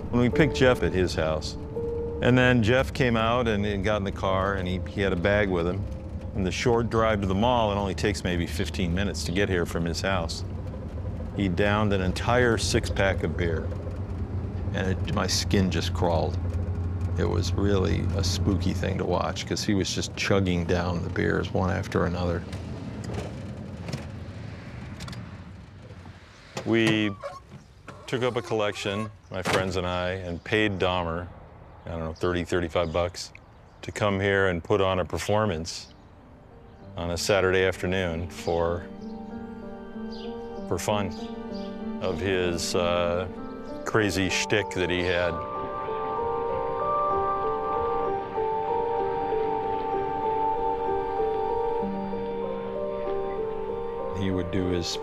When we picked Jeff at his house, and then Jeff came out and got in the car, and he had a bag with him. And the short drive to the mall, it only takes maybe 15 minutes to get here from his house. He downed an entire six-pack of beer, and my skin just crawled. It was really a spooky thing to watch because he was just chugging down the beers one after another. We took up a collection, my friends and I, and paid Dahmer, I don't know, 30, 35 bucks to come here and put on a performance on a Saturday afternoon for fun of his crazy shtick that he had. He would do his